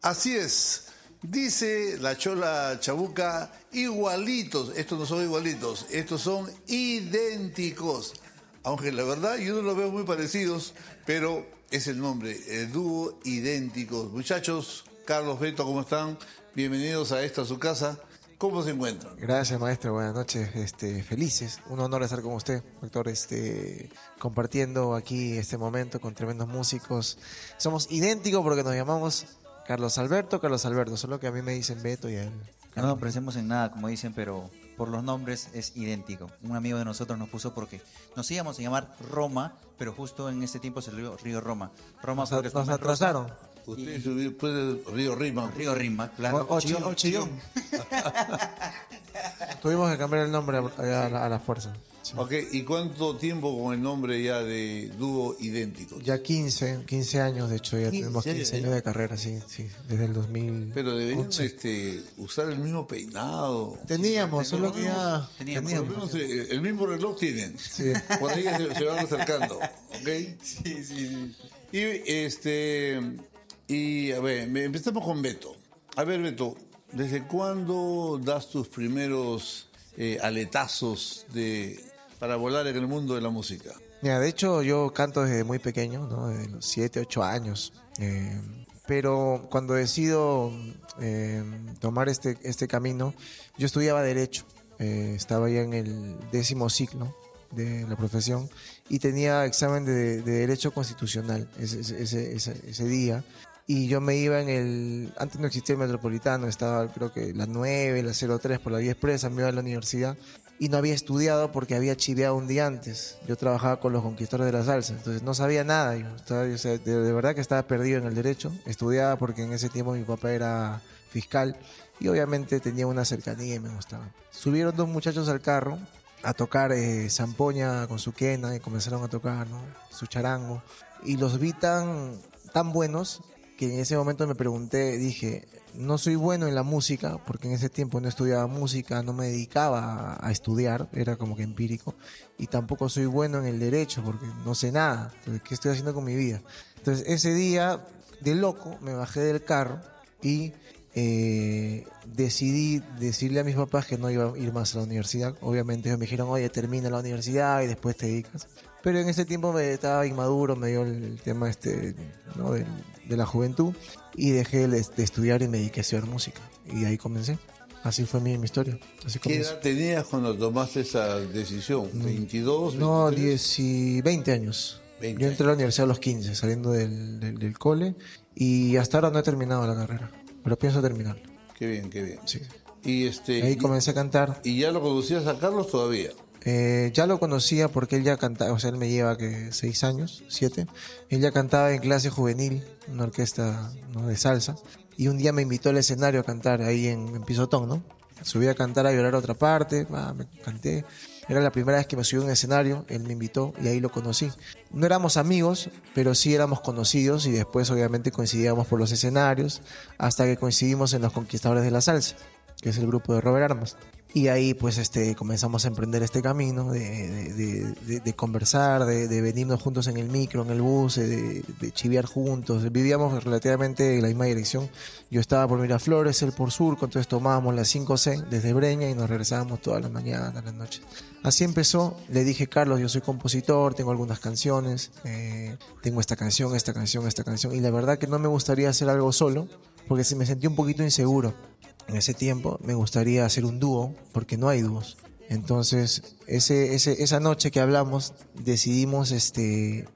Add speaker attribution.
Speaker 1: Así es. Dice la Chola Chabuca, igualitos. Estos no son igualitos, estos son idénticos. Aunque la verdad yo no los veo muy parecidos, pero es el nombre, el dúo Idénticos. Muchachos, Carlos, Beto, ¿cómo están? Bienvenidos a esta su casa. ¿Cómo se encuentran?
Speaker 2: Gracias, maestro. Buenas noches. Felices. Un honor estar con usted, doctor. Compartiendo aquí este momento con tremendos músicos. Somos idénticos porque nos llamamos Carlos Alberto, solo que a mí me dicen Beto y a él.
Speaker 3: No nos parecemos en nada, como dicen, pero por los nombres es idéntico. Un amigo de nosotros nos puso porque nos íbamos a llamar Roma, pero justo en ese tiempo salió Río Roma.
Speaker 2: Nos atrasaron.
Speaker 1: Usted puede Río Rima.
Speaker 3: Río Rima, claro.
Speaker 2: Chillón. Tuvimos que cambiar el nombre a la fuerza. Sí.
Speaker 1: Ok, ¿y cuánto tiempo con el nombre ya de dúo Idénticos?
Speaker 2: Ya 15 años, de hecho, ya tenemos 15 años de carrera, sí, desde el 2000.
Speaker 1: Pero deberían usar el mismo peinado.
Speaker 2: Teníamos, solo que ya...
Speaker 1: Por lo menos el mismo reloj tienen. Sí. Por ahí se van acercando, ¿ok?
Speaker 3: Sí.
Speaker 1: Y a ver, empezamos con Beto. A ver, Beto, ¿desde cuándo das tus primeros aletazos para volar en el mundo de la música?
Speaker 2: Mira, de hecho yo canto desde muy pequeño, ¿no? Desde los 7, 8 años. Pero cuando decido tomar este camino, yo estudiaba Derecho. Estaba ya en el 10º ciclo de la profesión y tenía examen de Derecho Constitucional ese día. Y yo me iba antes no existía el Metropolitano, estaba creo que la 9, la 03 por la vía expresa, me iba a la universidad y no había estudiado porque había chiveado un día antes. Yo trabajaba con los Conquistadores de la Salsa, entonces no sabía nada. Yo de verdad que estaba perdido en el derecho. Estudiaba porque en ese tiempo mi papá era fiscal y obviamente tenía una cercanía y me gustaba. Subieron 2 muchachos al carro a tocar zampoña con su quena y comenzaron a tocar, ¿no? Su charango. Y los vi tan buenos que en ese momento me pregunté, dije, no soy bueno en la música, porque en ese tiempo no estudiaba música, no me dedicaba a estudiar, era como que empírico, y tampoco soy bueno en el derecho, porque no sé nada. Entonces, ¿qué estoy haciendo con mi vida? Entonces, ese día, de loco, me bajé del carro y decidí decirle a mis papás que no iba a ir más a la universidad. Obviamente ellos me dijeron, oye, termina la universidad y después te dedicas. Pero en ese tiempo estaba inmaduro, me dio el tema ¿no? de la juventud y dejé de estudiar y me dediqué a estudiar música. Y ahí comencé. Así fue mi historia.
Speaker 1: ¿Qué edad tenías cuando tomaste esa decisión? ¿22?
Speaker 2: No, 20 años.
Speaker 1: 20.
Speaker 2: Yo entré a la universidad a los 15, saliendo del cole, y hasta ahora no he terminado la carrera, pero pienso terminar.
Speaker 1: Qué bien.
Speaker 2: Sí.
Speaker 1: Y
Speaker 2: ahí comencé a cantar.
Speaker 1: ¿Y ya lo conocías a Carlos todavía?
Speaker 2: Ya lo conocía porque él ya cantaba, o sea, él me lleva 6 años, 7. Él ya cantaba en clase juvenil, una orquesta, ¿no? de salsa. Y un día me invitó al escenario a cantar ahí en Pisotón, ¿no? Subí a cantar, a llorar a otra parte, me canté. Era la primera vez que me subí a un escenario, él me invitó y ahí lo conocí. No éramos amigos, pero sí éramos conocidos y después obviamente coincidíamos por los escenarios hasta que coincidimos en los Conquistadores de la Salsa, que es el grupo de Robert Armas. Y ahí pues comenzamos a emprender este camino de conversar, de venirnos juntos en el micro, en el bus, de chiviar juntos. Vivíamos relativamente en la misma dirección. Yo estaba por Miraflores, él por Surco, entonces tomábamos la 5C desde Breña y nos regresábamos todas las mañanas, las noches. Así empezó. Le dije, Carlos, yo soy compositor, tengo algunas canciones, tengo esta canción, y la verdad que no me gustaría hacer algo solo, porque me sentí un poquito inseguro. En ese tiempo me gustaría hacer un dúo, porque no hay dúos. Entonces, esa noche que hablamos, decidimos